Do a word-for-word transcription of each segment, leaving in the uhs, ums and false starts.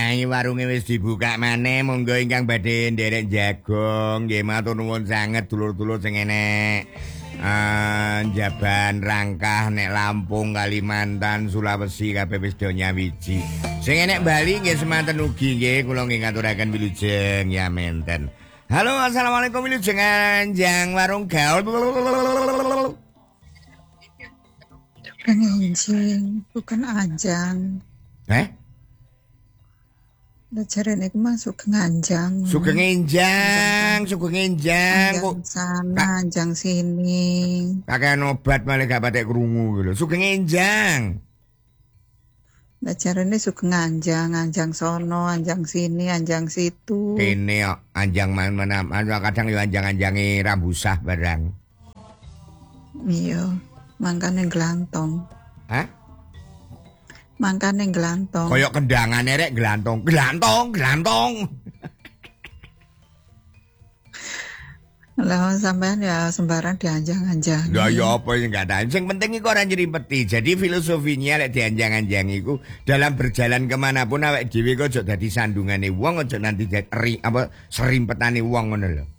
Hai, warunge wis dibuka maneh, monggo ingkang badhe nderek jagong. Nggih matur nuwun sanget dulur-dulur sing enek. Uh, Jaban Rangkah nek Lampung, Kalimantan, Sulawesi kabeh wis do nyawiji. Sing enek Bali nggih semanten ugi nggih kula nggih ngaturaken wilujeng ya menten. Halo, assalamualaikum wilujeng anjang warung gaul. Bukan anjing, bukan anjang. Eh? Lajaren iku masuk ke nganjang. Sugeng enjang, sugeng enjang kok sana, anjang sini. Kakean obat malah gak patek krungu lho. Sugeng enjang. Lajarane sugeng anjang, anjang sono, anjang sini, anjang situ. Kene kok anjang mana kadang yo anjang-anjange rambusah barang. Iya, mangkane glantong. Hah? Mangkane glantong. Koyok kendangane rek glantong, glantong, glantong. Lah sampean ya sembarang dianjang-anjang. Lah ya apa sing gak ada. Sing penting iku ora nyrimpeti. Jadi filosofinya lek dianjang-anjang iku dalam berjalan kemanapun awake dhewe kok aja dadi sandungane wong, aja nanti dadi apa serimpetane wong ngono lho.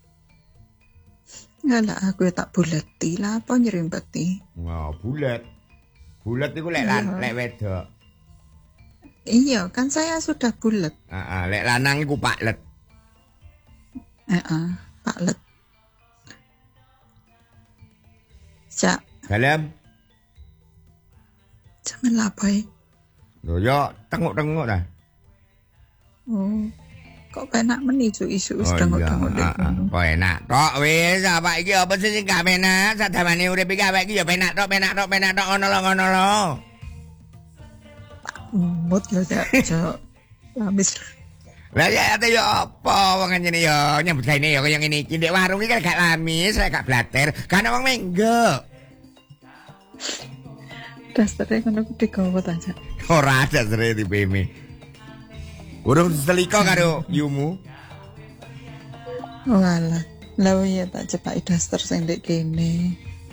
Lah aku tak buleti lah apa nyrimpeti. Wah, bulet. Bulet iku lek lan lek wedok. Iya, kan saya sudah bulet. Heeh, lek lanang iku paklet. Heeh, paklet. Cak. Dalam. Jangan labai. Lho yo tengok-tengok dah. Oh. Kok penak men isu-isu oh, tengok-tengok iya, dek. Kok enak tok wis apa iki apa sih sing gak penak? Sadamane urip iki awake iki ya penak tok, penak tok, penak tok ngono lho ngono lho. Mut ya cak. Habis. Lah ya ate yo apa wong ngene yo nyambut gawe yo kaya ngene iki ndek warung iki gak lamis, gak blater, kan wong menggo. Dasare ngono ku digawa ta, Cak. Ora ada sere di P M. Urung selika karo yumu. Walah, lha ya tak cepaki daster sing ndek kene.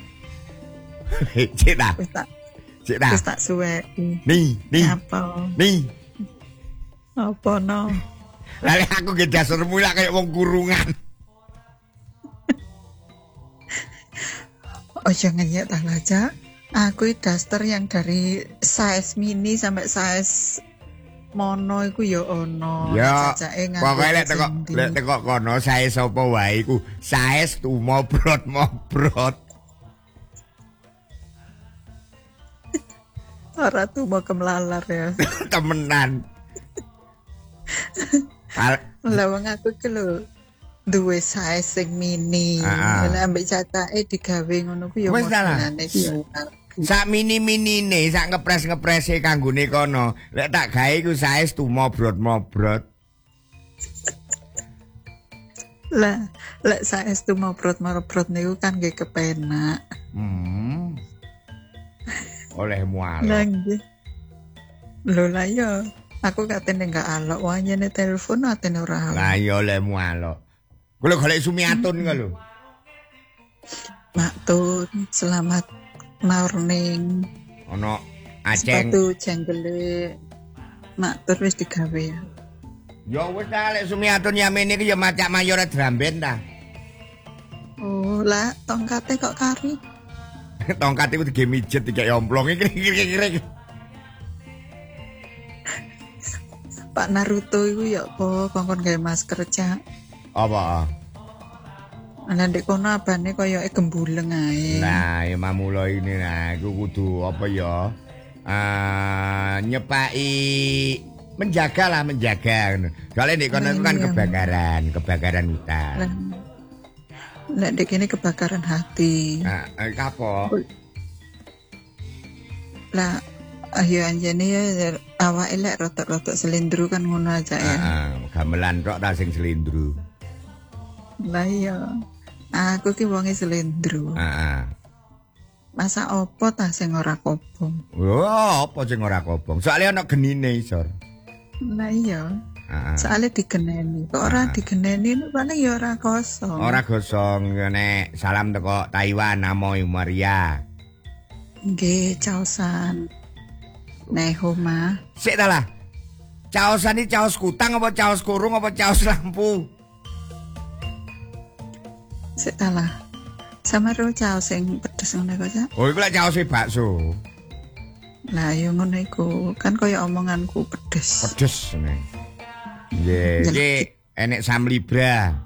Cek ta. Wis tak Cek ta. Wis tak suweki. Nih, nih. Apa? Nih. Apa no? Lah aku ge dasarmu lak kaya wong kurungan. Oh jangan ya tak Cak. Aku daster yang dari size mini sampai size mono iku ya ono. Ya, pokoke lek teko lek teko kono sae sapa wae iku saes tumo brot-mobrot. Ora tuh mau kemlalar ya. Temenan. Lah wong aku ki lho duwe size sing mini. Lah ambek cacake digawe ngono ku ya modelane ki. Sak mini-minine, sak ngepres-ngeprese kanggone kono. Lek tak gawe iku saes tumo brot-mobrot. Lah, lek saes tumo brot-mobrot niku kan nggih kepenak. Hmm. Oleh mual. Lah nggih. Lho lah ya, aku katene enggak alok wanyane telepon atene ora alok. Lah ya oleh mual. Kulo golek Sumiatun kok lho. Matur, selamat morning. Ono aceng. Sepatu jenggele. Matur wis digawe ya. Ya wis ta lek Sumiatun Yamin iki ya macak mayor dramben ta. Oh, lah tongkate kok kari. Tongkat iku dige mijet dikek omplong iki kira-kira. Pak Naruto iku ya apa kongkon gawe masker Cak. Apa? Ana ndek kono abane koyoke gembuleng ae. Nah, ya mamula ini nah iku kudu apa ya? Uh, nyepaki menjaga lah menjaga. Soalnya ndek kono kan kebakaran, kebakaran hutan. Nek ndek kene kebakaran hati. Nah, apa? Lah ayo anjene ya awake lek rotok-rotok selindru kan ngono aja ya. Heeh, gamelan tok ta sing selindru. Lah iya. Aku ki wonge selindru. Heeh. Masa opo ta sing ora kobong? Oh, apa sing ora kobong? Soale ana genine isor. Lah iya. Heeh. Soale digeneni. Kok ora digeneni paling ya ora kosong. Ora gosong nek salam teko Taiwan Amoy Maria. Nggih, caosan. Nek homa. Sik ta lah. caosan iki caos kutang apa caos kurung apa caos lampu? Sik salah. Sama ro caos sing pedes ngono kok, Cak. Oh, iku lek caos bakso. Lah yo ngono iku, kan kaya omonganku pedes. Pedes nih. Nggih, iki enek Sam Libra.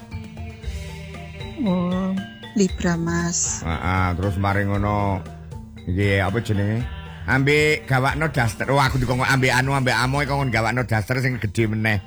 Oh, Libra Mas. Heeh, terus mari ngono iki apa jenenge? Ambek gawakno daster. Oh, aku dikongkon ambek anu ambek amoy kongkon gawakno daster sing gedhe meneh.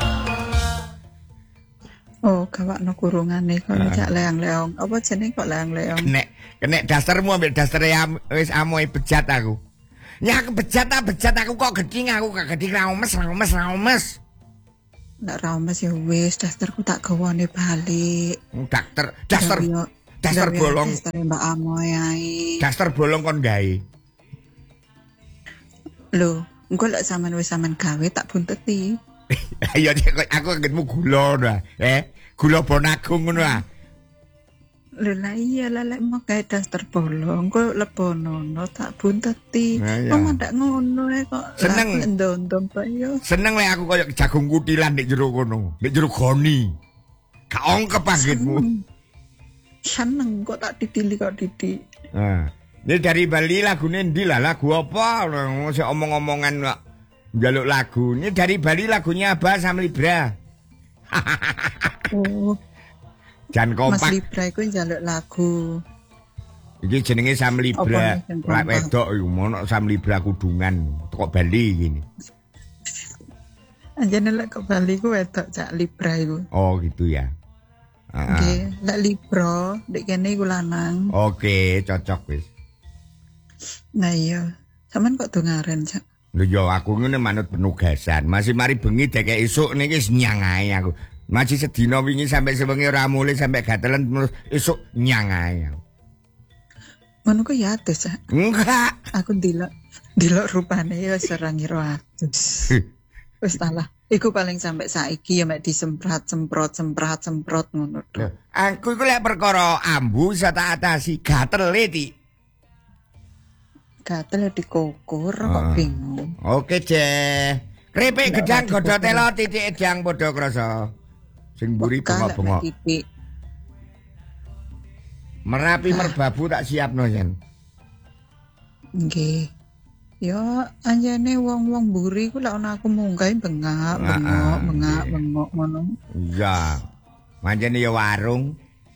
Oh, gawakno kurungane kok Cak leang-leong. Apa jenenge kok leang-leong? Nek kenek dastermu ambek dastere am, wis amoy bejat aku. Ya aku bejat ta bejat aku kok gedhi aku gak gedhi raumes raumes raumes. Ndak raumes ya wis dasterku tak gawane balik. Daster daster daster bolong. Daster Mbak Amoy ae. Daster bolong kon gawe. Lho, engko lek sampean wis sampean gawe tak bunteti. Ayo aku angetmu gula ngono eh gula bonagung ngono ah. Lho lah iya lah lek mau gawe daster bolong kok lebonono tak bunteti. Kok ndak ngono e kok. Seneng ndondong kok yo. Seneng lek aku koyo jagung kutilan nek jero kono, nek jero goni. Gak ongkep angetmu. Seneng kok tak ditili kok didik. Nah, ini dari Bali lagune ndi lah? Lagu apa? Sik omong-omongan kok njaluk lagu. Ini dari Bali lagunya Abah Sam Libra. Oh. Jan kompak. Mas Libra iku njaluk lagu. Iki jenenge Sam Libra. Lek wedok iku mono Sam Libra kudungan kok Bali gini. Anjene lek kok Bali ku wedok Cak Libra iku. Oh, gitu ya. Nggih, lek Libra dek kene iku lanang. Oke, cocok wis. Nah iya, sampean kok dongaren, Cak? Lho yo aku ngene manut penugasan. Masih mari bengi dek esuk niki wis nyang ae aku. Masih sedina wingi sampai sewengi ora mulih sampai gatelen terus esuk nyang ae. Ngono ku ya atus, Cak. Enggak. Aku ndelok ndelok rupane ya serang ngira atus. Wis salah. Iku paling sampai saiki ya mek disemprot semprot semprot semprot ngono. Aku iku lek perkara ambu bisa tak atasi gatel iki. Gatel dikukur kok bingung. Oke, Je. Kripik gedang godho telo titik edang padha krasa. Sing mburi bengok-bengok. Merapi merbabu tak siapno yen. Nggih. Ya anjene wong-wong mburi ku lek ana aku munggah bengak, bengok, bengak, bengok ngono. Iya. Manjene ya warung.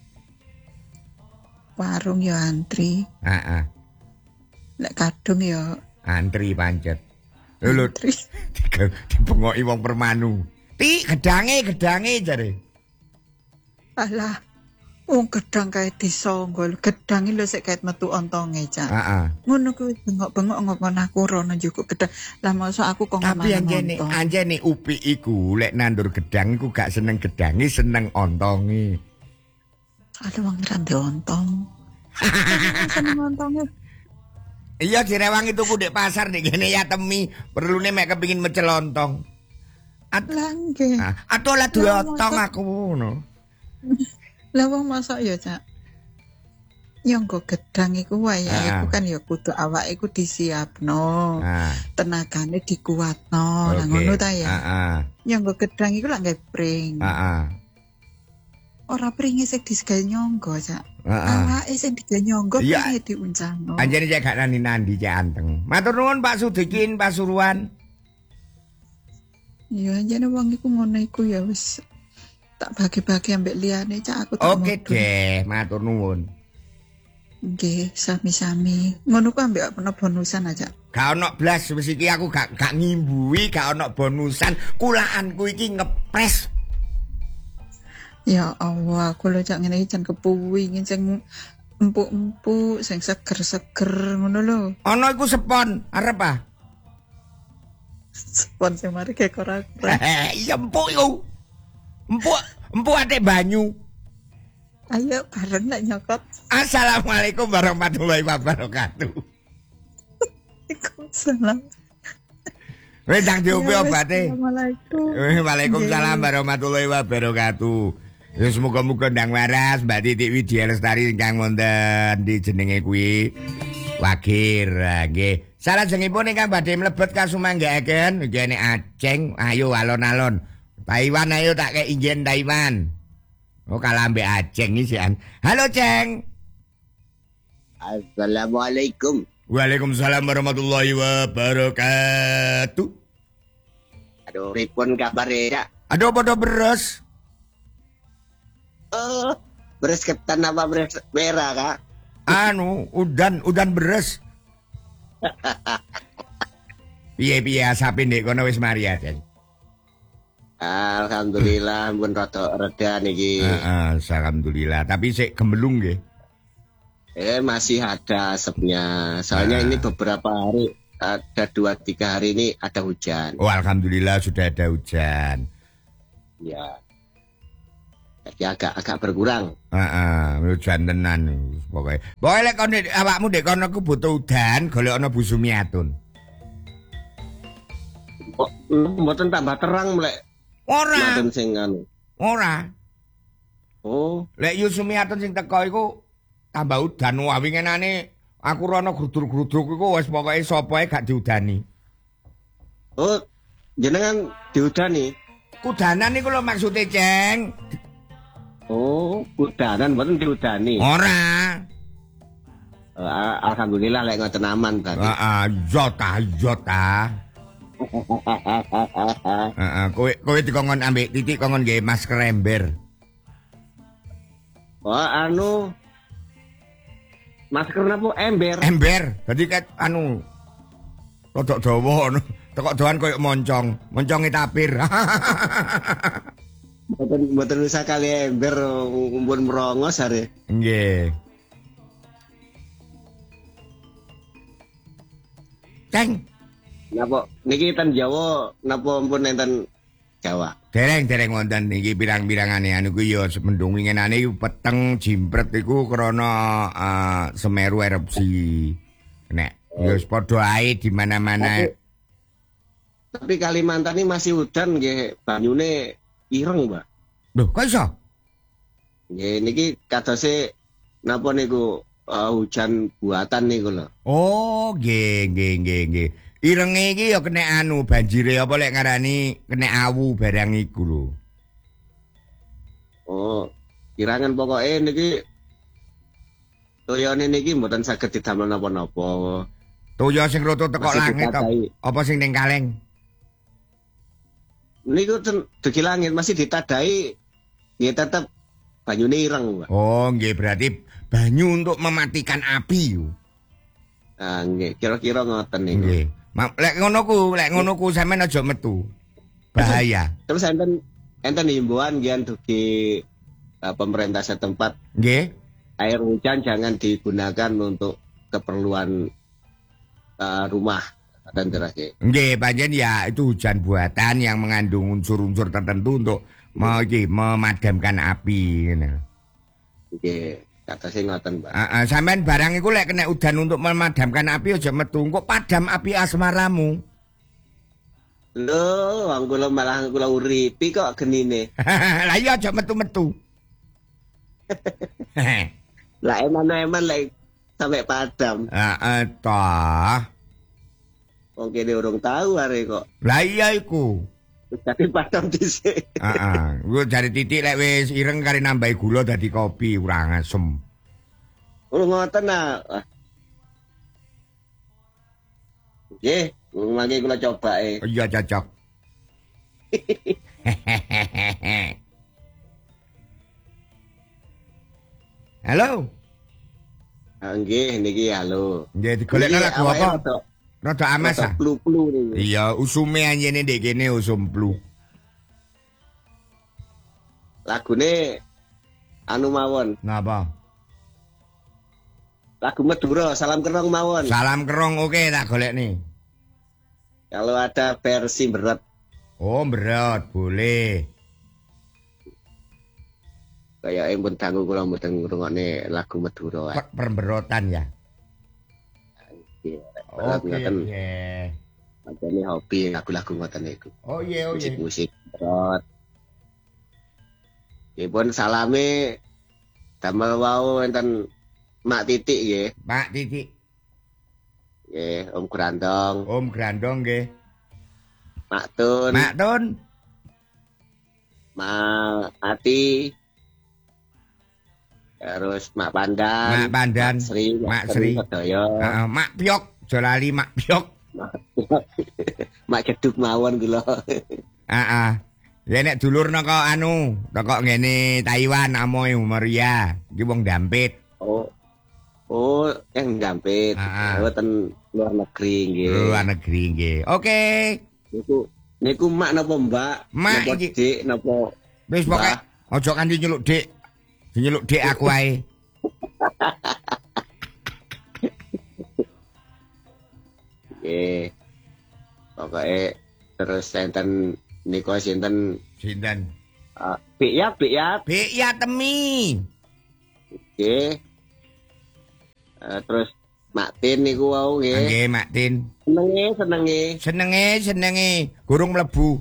Warung ya antri. Heeh. Lek kadung ya antri pancet. Lho dibengoki wong permanu. Ti gedange gedange jare. Alah. Wong gedang kae disonggol, gedange lho sik kae metu ontonge, Cak. Heeh. Ngono kuwi bengok-bengok ngomong aku rono njukuk gedang. Lah mosok aku kok ngomong. Tapi anjene anjene upi iku lek nandur gedang iku gak seneng gedange, seneng ontonge. Ada wong ra ontong. Seneng ontonge. Iya direwang itu ku dek pasar nek kene ya temi, perlune mek kepengin mecelontong. Atlangge. Ah, atuh lah diotong aku ngono. Lah wong masak ya, Cak. Yang go gedang iku wae iku kan ya kudu awake iku disiapno. Ah. Tenagane dikuatno. Lah ngono ta ya. Heeh. Yang go gedang iku lak gawe pring. Heeh. Ora pringe sing digawe nyonggo, Cak. Awake sing digawe nyonggo pringe diuncangno. Anjene cek gak nandi-nandi cek anteng. Matur nuwun Pak Sudikin, Pak Suruan. Ya anjene wong iku ngono iku ya wis tak bagi-bagi ambek liyane Cak aku tak. Oke deh, matur nuwun. Nggih, sami-sami. Ngono ku ambek ana bonusan aja. Gak ono blas wis iki aku gak gak ngimbuhi, gak ono bonusan. Kulaanku iki ngepres. Ya Allah, aku lho Cak ngene iki jan kepuwingin sing empuk-empuk, sing seger-seger ngono lho. Ana iku sepon, arep ah. Sepon sing mari kayak kora-kora. Iya empuk iku. Empuk, empuk atik banyu. Ayo bareng nek nyokot. Assalamualaikum warahmatullahi wabarakatuh. Waalaikumsalam. Wis ndang diombe obate. Assalamualaikum. Waalaikumsalam warahmatullahi wabarakatuh. Ya semoga-moga ndang waras Mbak Titik Widya Lestari ingkang wonten di jenenge kuwi Wagir nggih. Salajengipun ingkang badhe mlebet kasumanggaaken nggih nek Aceng, ayo alon-alon. Taiwan ayo tak kei injen Taiwan. Oh kalah mbek Aceng iki sian. Halo Ceng. Assalamualaikum. Waalaikumsalam warahmatullahi wabarakatuh. Aduh, pripun kabare ya? Aduh padha beres. Oh, beres ketan apa beres merah, Kak? Anu, udan udan beres. Piye-piye asape ndek kono wis mari ya, Ceng? Alhamdulillah pun rada reda niki. Heeh, alhamdulillah. Tapi sik gemelung nggih. Eh masih ada asapnya. Soalnya ini beberapa hari ada dua tiga hari ini ada hujan. Oh, alhamdulillah sudah ada hujan. Ya. Jadi agak agak berkurang. Heeh, hujan tenan pokoke. Pokoke lek kono awakmu ndek kono ku butuh udan, golek ana Bu Sumiatun. Kok mboten tambah terang mlek. Ora. Mboten sing anu. Ora. Oh, lek Yu Sumiatun sing teko iku tambah udan. Wah winginane aku rono grudur-grudruk iku wis pokoke sapa ae gak diudani. oh jenengan diudani. Kudanan iku lho maksude, Ceng. Oh, udanan mboten diudani. Ora. Uh, Alhamdulillah lek ngoten aman tadi. Heeh, yo ta, yo ta. Heeh, kowe kowe dikongkon ambek titik kongkon nggih masker ember. Oh, anu masker napa ember? Ember. Dadi ket anu rodok dawa ngono. Tekok doan koyo moncong, monconge tapir. Mboten mboten usah kali ember mumpun merongos are. Nggih. Ceng, Napa niki ten Jawa napa mumpun enten Jawa? dereng-dereng wonten iki pirang-pirangane anu ku ya mendung winginane peteng jimpret iku krana uh, Semeru erupsi. Nek ya wis padha ae di mana-mana. Tapi, tapi Kalimantan ini masih udan nggih, banyune ireng, Mbak. Loh, kok iso? Nggih niki kadose napa niku uh, hujan buatan niku lho. Oh, nggih nggih nggih nggih. Irenge iki ya kena anu banjire apa lek ngarani kena awu barang iku lho. Oh, kirangan pokoke niki toyone niki mboten saged didamel napa-napa. Toya sing roto teko Masih langit apa, ditadai. apa sing ning kaleng? Niku ten dugi langit masih ditadai nggih tetep banyune ireng, Mbak. Oh, nggih berarti banyu untuk mematikan api yo. Ah, nggih, kira-kira ngoten niku. Nggih. Ma- Lek ngono ku, lek ngono ku sampean aja metu. Bahaya. Terus enten enten himbauan gian dugi uh, pemerintah setempat Nggih. air hujan jangan digunakan untuk keperluan uh, rumah dan terakhir. Nggih, pancen ya itu hujan buatan yang mengandung unsur-unsur tertentu untuk me- iki, memadamkan api ngono. Nggih, kata sing ngoten, Pak. Heeh, sampean barang iku lek kena udan untuk memadamkan api aja metu, kok padam api asmaramu. Lho, wong kula malah kula uripi kok genine. Lah iya aja metu-metu. Lah eman-eman lek sampai padam. Heeh, toh. Wong kene urung tahu are kok. Lah iya iku. Dadi padam dhisik. Heeh, gua cari titik lek wis ireng kari nambahi gula dadi kopi ora asem. Oh ngoten nah. Nggih, mangke kula coba e. Iya cocok. Halo. Ah, nggih niki halo. Nggih digolekno lagu apa? Rada amas ah. Plu-plu niki. Iya, usume anjene ndek kene usum plu. Lagune anu mawon. Napa? Lagu Madura, Salam Kerong mawon. Salam kerong oke tak golekne. Kalau ada versi berat. Oh, berat, boleh. Kayak yang pun tangguh kula mboten ngrungokne lagu Madura. Per- Perberotan ya. Iya, Oke. ngoten. Oke. Makane hobi lagu-lagu ngoten niku. Oh iya, oh iya. Musik-musik berat. Nggih pun salame damel wau enten Mak Titik nggih. Pak Titik. Nggih, Om Grandong. Om Grandong nggih. Mak Tun. Mak Tun. Mak Ati. Terus Mak Pandan. Mak Pandan. Mak Sri. Mak Sri. Uh, Mak Piok. Jolali Mak Piok. Mak Jeduk mawon kula. Heeh. Ya nek dulurna kok anu, kok ngene Taiwan amoy Maria, iki wong Dampit. Oh. Oh, yang Dampit. Oh, ten luar negeri nggih. Luar negeri nggih. Oke. Niku niku Mak napa Mbak? Mak napa Dik napa? Wis pokoke aja kanthi nyeluk Dik. Nyeluk Dik aku ae. Nggih. Pokoke terus enten niku sinten sinten? Uh, Bik ya, Bik ya. Bik ya Temi. Nggih. Uh, terus Mak Tin niku wau nggih. Nggih, Mak Tin. Senenge, senenge. Senenge, senenge. Gurung mlebu.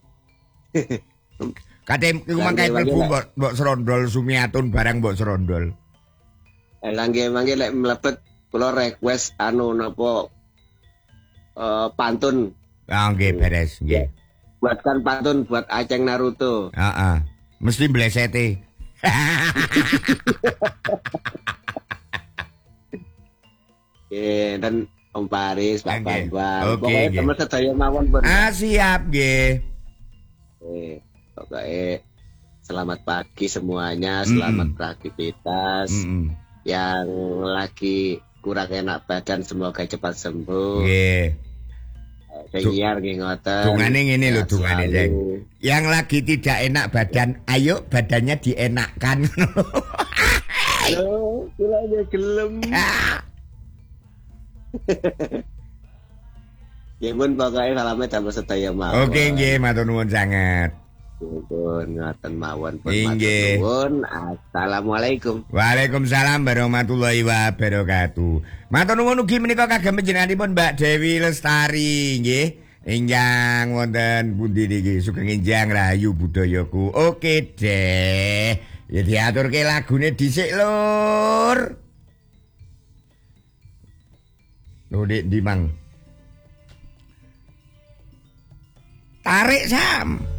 Kate iku mangke mlebu mbok mbok serondol Sumiatun barang mbok serondol. Eh lah nggih mangke lek mlebet kula request anu napa uh, pantun. Ah nggih beres nggih. Buatkan pantun buat Aceng Naruto. Heeh. Mesti blesete. Eh dan Om Paris, Pak Bambang. Oke, pokoknya teman sedaya mawon pun. Ah siap nggih. Eh, pokoknya selamat pagi semuanya, selamat mm. beraktivitas. Mm. Yang lagi kurang enak badan semoga cepat sembuh. Nggih. Biar nggih ngoten. Dungane ngene lho dungane, Jeng. Yang lagi tidak enak badan, ayo badannya dienakkan. Ayo, kula gelem. Ya pun pokoknya salamnya tambah sedaya mawon. Oke nggih, matur nuwun sanget. Nuwun ngoten mawon pun matur nuwun. Assalamualaikum. Waalaikumsalam warahmatullahi wabarakatuh. Matur nuwun ugi menika kagem panjenenganipun Mbak Dewi Lestari nggih. Ingkang wonten pundi niki sugeng enjang rahayu budayaku. Oke deh. Ya diaturke lagune dhisik lur. Lho Dik, ndi mang? Tarik Sam.